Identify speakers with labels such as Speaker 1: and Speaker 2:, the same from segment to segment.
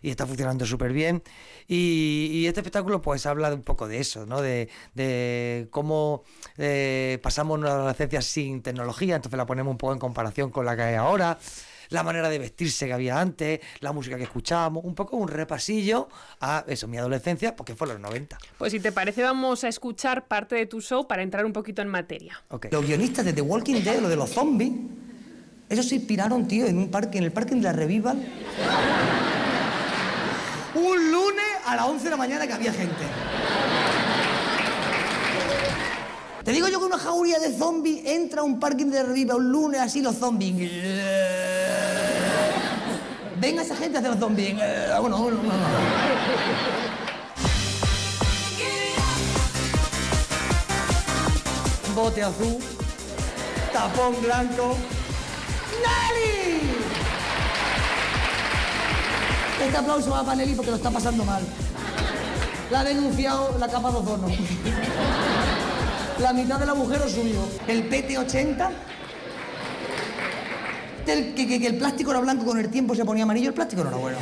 Speaker 1: y está funcionando súper bien. Y este espectáculo pues habla de un poco de eso, ¿no? De cómo pasamos una adolescencia sin tecnología, entonces la ponemos un poco en comparación con la que hay ahora, la manera de vestirse que había antes, la música que escuchábamos, un poco un repasillo a eso, mi adolescencia, porque fue los 90.
Speaker 2: Pues si te parece vamos a escuchar parte de tu show para entrar un poquito en materia.
Speaker 1: Okay.
Speaker 3: Los guionistas de The Walking Dead, lo de los zombies, ellos se inspiraron, tío, en el parking de la Revival. Un lunes a las 11 de la mañana que había gente. Te digo yo que una jauría de zombies entra a un parking de Revival un lunes así los zombies. Venga esa gente a hacer los zombies. Bueno. Bote azul, tapón blanco. ¡Nelly! Este aplauso va para Nelly porque lo está pasando mal. La ha denunciado la capa de ozono. La mitad del agujero subió. El PT80. Que el plástico era blanco, con el tiempo se ponía amarillo, el plástico no era bueno.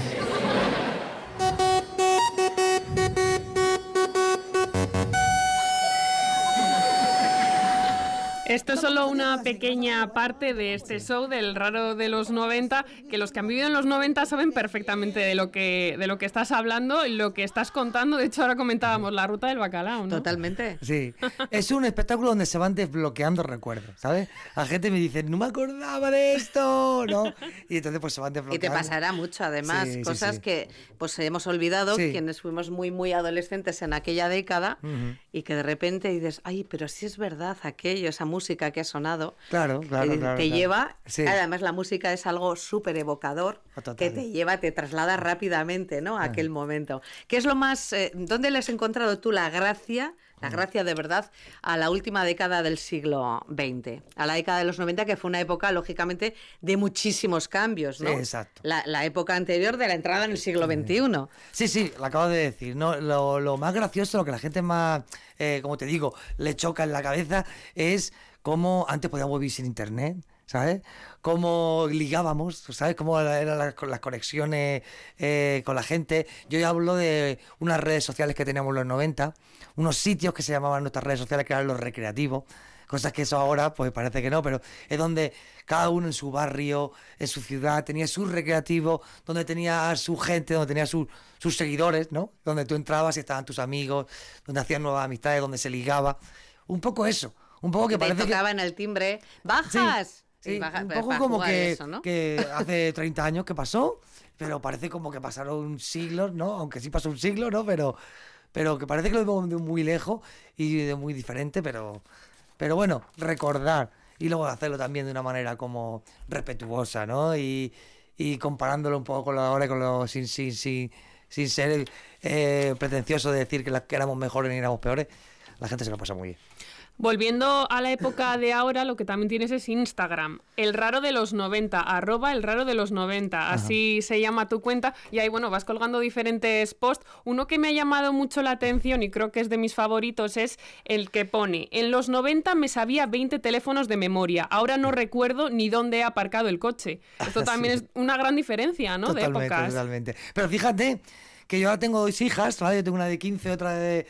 Speaker 2: Esto es solo una pequeña parte de este show del raro de los 90, que los que han vivido en los 90 saben perfectamente de lo que estás hablando y lo que estás contando. De hecho, ahora comentábamos la ruta del bacalao, ¿no?
Speaker 4: Totalmente.
Speaker 1: Sí, es un espectáculo donde se van desbloqueando recuerdos, ¿sabes? La gente me dice, no me acordaba de esto, ¿no? Y entonces pues se van desbloqueando.
Speaker 4: Y te pasará mucho, además,
Speaker 1: sí,
Speaker 4: cosas
Speaker 1: sí.
Speaker 4: que pues hemos olvidado,
Speaker 1: Sí.
Speaker 4: quienes fuimos muy, muy adolescentes en aquella década, y que de repente dices, ay, pero sí es verdad aquello, esa música que ha sonado,
Speaker 1: Claro.
Speaker 4: te lleva,
Speaker 1: Sí.
Speaker 4: además la música es algo súper evocador,
Speaker 1: Total.
Speaker 4: que te lleva, te traslada rápidamente, ¿no?, a aquel momento. ¿Qué es lo más, dónde le has encontrado tú la gracia de verdad a la última década del siglo XX, a la década de los 90, que fue una época, lógicamente, de muchísimos cambios, ¿no?
Speaker 1: Sí, exacto.
Speaker 4: La época anterior de la entrada en el siglo XXI.
Speaker 1: Sí, lo acabo de decir, ¿no? Lo más gracioso, lo que la gente más, como te digo, le choca en la cabeza es cómo antes podíamos vivir sin internet, ¿sabes? Cómo ligábamos, ¿sabes? Cómo eran las conexiones con la gente. Yo ya hablo de unas redes sociales que teníamos en los 90, unos sitios que se llamaban nuestras redes sociales, que eran los recreativos. Cosas que eso ahora, pues parece que no, pero es donde cada uno en su barrio, en su ciudad, tenía su recreativo, donde tenía a su gente, donde tenía sus seguidores, ¿no? Donde tú entrabas y estaban tus amigos, donde hacían nuevas amistades, donde se ligaba. Un poco eso, un poco que
Speaker 4: Te
Speaker 1: parece
Speaker 4: tocaba
Speaker 1: que...
Speaker 4: en el timbre, ¡bajas!
Speaker 1: Sí,
Speaker 4: baja,
Speaker 1: un
Speaker 4: para
Speaker 1: poco como
Speaker 4: jugar
Speaker 1: que,
Speaker 4: eso, ¿no?
Speaker 1: que hace 30 años que pasó, pero parece como que pasaron siglos, ¿no? Aunque sí pasó un siglo, ¿no? Pero que parece que lo vemos de muy lejos y de muy diferente, pero bueno, recordar y luego hacerlo también de una manera como respetuosa, ¿no? Y comparándolo un poco con lo ahora, sin ser pretencioso de decir que éramos mejores ni éramos peores, la gente se lo pasa muy bien.
Speaker 2: Volviendo a la época de ahora, lo que también tienes es Instagram, el raro de los 90, @el raro de los 90, así se llama tu cuenta, y ahí, bueno, vas colgando diferentes posts. Uno que me ha llamado mucho la atención y creo que es de mis favoritos es el que pone, en los 90 me sabía 20 teléfonos de memoria, ahora no recuerdo ni dónde he aparcado el coche. Esto también es una gran diferencia, ¿no?
Speaker 1: Totalmente,
Speaker 2: de épocas.
Speaker 1: Totalmente. Pero fíjate que yo ahora tengo 2 hijas, ¿vale? Yo tengo una de 15, otra de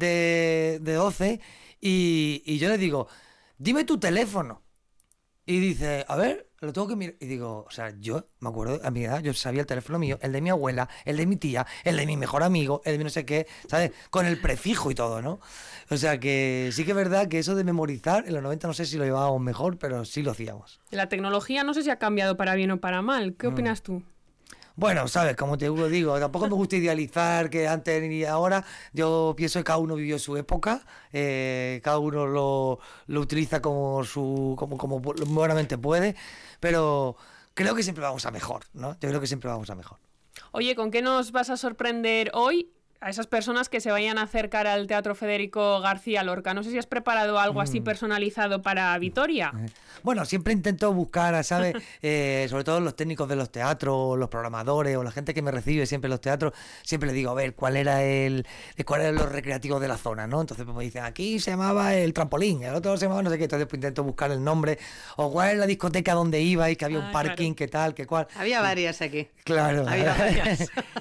Speaker 1: 12, y yo le digo, dime tu teléfono. Y dice, a ver, lo tengo que mirar. Y digo, o sea, yo me acuerdo, a mi edad, yo sabía el teléfono mío, el de mi abuela, el de mi tía, el de mi mejor amigo, el de mi no sé qué, ¿sabes? Con el prefijo y todo, ¿no? O sea, que sí que es verdad que eso de memorizar, en los 90 no sé si lo llevábamos mejor, pero sí lo hacíamos.
Speaker 2: La tecnología no sé si ha cambiado para bien o para mal. ¿Qué opinas tú?
Speaker 1: Bueno, sabes, como te digo, tampoco me gusta idealizar que antes ni ahora. Yo pienso que cada uno vivió su época, cada uno lo utiliza como buenamente puede, pero creo que siempre vamos a mejor, ¿no? Yo creo que siempre vamos a mejor.
Speaker 2: Oye, ¿con qué nos vas a sorprender hoy a esas personas que se vayan a acercar al Teatro Federico García Lorca? No sé si has preparado algo así personalizado para Vitoria.
Speaker 1: Bueno, siempre intento buscar, ¿sabes? Sobre todo los técnicos de los teatros, los programadores o la gente que me recibe siempre en los teatros, siempre les digo, a ver, cuáles eran los recreativos de la zona, ¿no? Entonces pues me dicen, aquí se llamaba el trampolín, el otro se llamaba no sé qué, entonces pues intento buscar el nombre, o cuál es la discoteca donde iba y que había un parking,
Speaker 2: claro.
Speaker 1: qué tal, qué cual.
Speaker 4: Había varias aquí.
Speaker 1: Claro.
Speaker 4: Había varias.